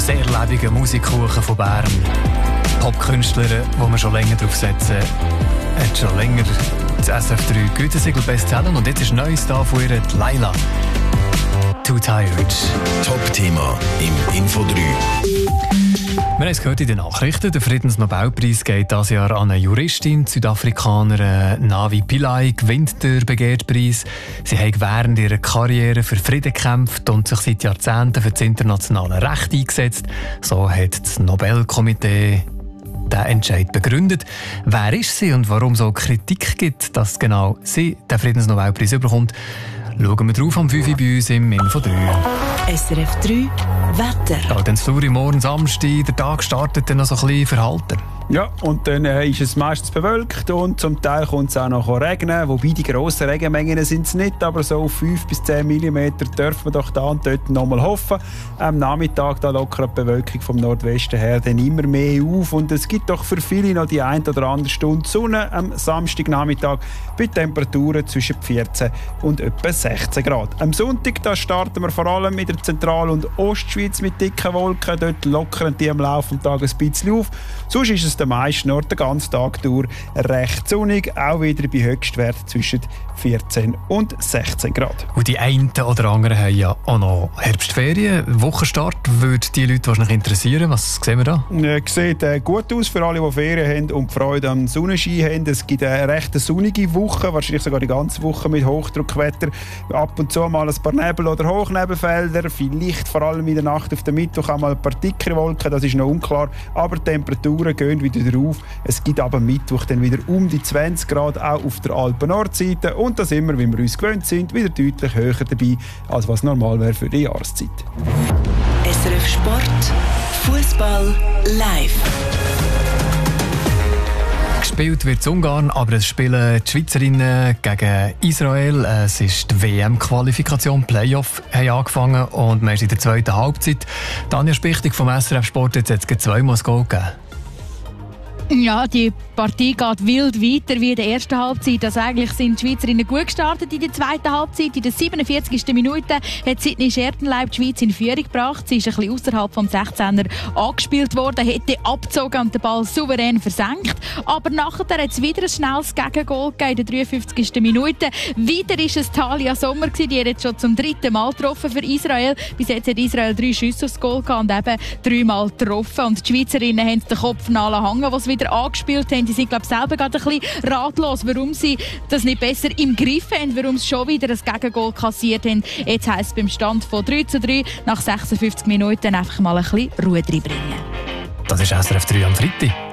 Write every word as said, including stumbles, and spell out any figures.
sehr lebenden Musikkuchen von Bern. Popkünstler, die wir schon länger drauf setzen, hat schon länger das S F drei Gütesiegel Bestseller und jetzt ist Neues da von ihr, Laila. Too Tired. Top-Thema im Info drei. Wir haben es gehört in den Nachrichten, der Friedensnobelpreis geht dieses Jahr an eine Juristin, die Südafrikanerin Navi Pillay, gewinnt den Begehrpreis. Sie hat während ihrer Karriere für Frieden gekämpft und sich seit Jahrzehnten für das internationale Recht eingesetzt. So hat das Nobelkomitee den Entscheid begründet. Wer ist sie und warum so Kritik gibt, dass genau sie den Friedensnobelpreis bekommt, schauen wir drauf am fünf Uhr bei uns im Info drei. S R F drei Wetter. Ja, dann Fluri, morgen Samstag, der Tag startet dann noch so ein bisschen verhalten. Ja, und dann äh, ist es meistens bewölkt und zum Teil kommt es auch noch regnen, wobei die grossen Regenmengen sind es nicht, aber so auf fünf bis zehn Millimeter dürfen wir doch da und dort noch mal hoffen. Am Nachmittag da lockert die Bewölkung vom Nordwesten her dann immer mehr auf und es gibt doch für viele noch die ein oder andere Stunde Sonne am Samstagnachmittag bei Temperaturen zwischen vierzehn und etwa sechzehn Grad. Am Sonntag da starten wir vor allem in der Zentral- und Ostschweiz mit dicken Wolken, dort lockern die am Laufe des Tages ein bisschen auf. Sonst ist es den meisten Orten den ganzen Tag durch recht sonnig, auch wieder bei Höchstwerten zwischen vierzehn und sechzehn Grad. Und die einen oder anderen haben ja auch noch Herbstferien. Wochenstart würde die Leute wahrscheinlich interessieren. Was sehen wir da? Äh, sieht äh, gut aus für alle, die Ferien haben und Freude am Sonnenschein haben. Es gibt eine recht sonnige Woche, wahrscheinlich sogar die ganze Woche mit Hochdruckwetter. Ab und zu mal ein paar Nebel- oder Hochnebelfelder, vielleicht vor allem in der Nacht auf den Mittwoch auch mal ein paar dickere Wolken, das ist noch unklar. Aber die Temperaturen gehen wieder drauf. Es gibt aber am Mittwoch dann wieder um die zwanzig Grad, auch auf der Alpen-Nordseite. Und da sind wir, wie wir uns gewöhnt sind, wieder deutlich höher dabei, als was normal wäre für die Jahreszeit. S R F Sport, Fußball live. Gespielt wird in Ungarn, aber es spielen die Schweizerinnen gegen Israel. Es ist die W M-Qualifikation, Playoff haben angefangen und man ist in der zweiten Halbzeit. Tanja Spichtig vom S R F Sport, jetzt hat es zweimal das Goal gegeben. Ja, die Partie geht wild weiter wie in der ersten Halbzeit. Also eigentlich sind die Schweizerinnen gut gestartet in der zweiten Halbzeit. In der siebenundvierzigsten Minute hat Sydney Schertenleib die Schweiz in Führung gebracht. Sie ist ein bisschen außerhalb vom sechzehner angespielt worden, hätte abgezogen und den Ball souverän versenkt. Aber nachher hat es wieder ein schnelles Gegengol gegeben in der dreiundfünfzigsten Minute. Weiter war es Talia Sommer, die hat jetzt schon zum dritten Mal getroffen für Israel. Bis jetzt hat Israel drei Schüsse aufs Goal gehabt und eben dreimal getroffen. Und die Schweizerinnen haben den Kopf nachgehangen, was wieder angespielt haben. Die sind, glaube ich, selber gerade ein bisschen ratlos, warum sie das nicht besser im Griff haben, warum sie schon wieder ein Gegengol kassiert haben. Jetzt heisst es beim Stand von drei zu drei nach sechsundfünfzig Minuten einfach mal ein bisschen Ruhe reinbringen. Das ist S R F drei am Freitag.